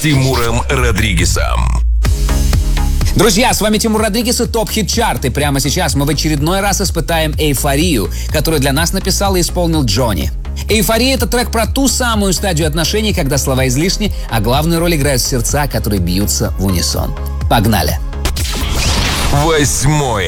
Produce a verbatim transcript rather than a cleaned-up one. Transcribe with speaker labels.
Speaker 1: Тимуром Родригезом.
Speaker 2: Друзья, с вами Тимур Родригез и ТОП Хит Чарт. И прямо сейчас мы в очередной раз испытаем эйфорию, которую для нас написал и исполнил Джонни. Эйфория — это трек про ту самую стадию отношений, когда слова излишни, а главную роль играют сердца, которые бьются в унисон. Погнали!
Speaker 1: Восьмой.